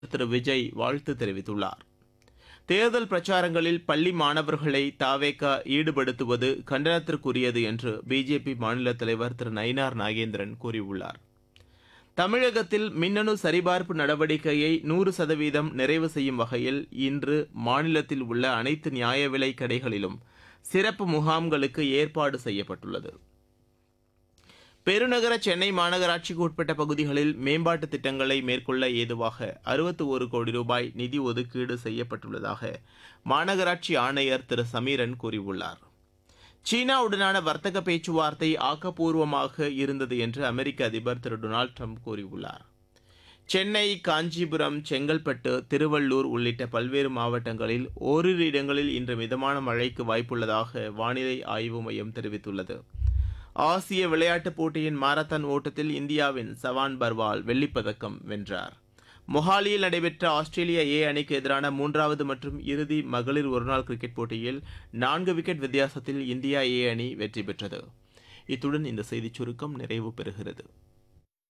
திரு விஜய் வாழ்த்து தெரிவித்துள்ளார். தேர்தல் பிரச்சாரங்களில் பள்ளி மாணவர்களை தாவேகா ஈடுபடுத்துவது கண்டனத்திற்குரியது என்று பிஜேபி மாநில தலைவர் திரு நயினார் நாகேந்திரன் கூறியுள்ளார். தமிழகத்தில் மின்னணு சரிபார்ப்பு நடவடிக்கையை 100% நிறைவு செய்யும் வகையில் இன்று மாநிலத்தில் உள்ள அனைத்து நியாய விலைக் கடைகளிலும் சிறப்பு முகாம்களுக்கு ஏற்பாடு செய்யப்பட்டுள்ளது. பெருநகர சென்னை மாநகராட்சிக்கு உட்பட்ட பகுதிகளில் மேம்பாட்டு திட்டங்களை மேற்கொள்ள ஏதுவாக 61 கோடி ரூபாய் நிதி ஒதுக்கீடு செய்யப்பட்டுள்ளதாக மாநகராட்சி ஆணையர் திரு சமீரன் கூறியுள்ளார். சீனாவுடனான வர்த்தக பேச்சுவார்த்தை ஆக்கப்பூர்வமாக இருந்தது என்று அமெரிக்க அதிபர் திரு டொனால்டு ட்ரம்ப் கூறியுள்ளார். சென்னை, காஞ்சிபுரம், செங்கல்பட்டு, திருவள்ளூர் உள்ளிட்ட பல்வேறு மாவட்டங்களில் ஓரிரு இடங்களில் இன்று மிதமான மழைக்கு வாய்ப்புள்ளதாக வானிலை ஆய்வு மையம் தெரிவித்துள்ளது. ஆசிய விளையாட்டுப் போட்டியின் மாரத்தான் ஓட்டத்தில் இந்தியாவின் சவான் பர்வால் வெள்ளிப்பதக்கம் வென்றார். மொஹாலியில் நடைபெற்ற ஆஸ்திரேலிய ஏ அணிக்கு எதிரான 3வது மற்றும் இறுதி மகளிர் ஒருநாள் கிரிக்கெட் போட்டியில் 4 விக்கெட் வித்தியாசத்தில் இந்தியா ஏ அணி வெற்றி பெற்றது. இத்துடன் இந்த செய்திச் சுருக்கம் நிறைவு பெறுகிறது.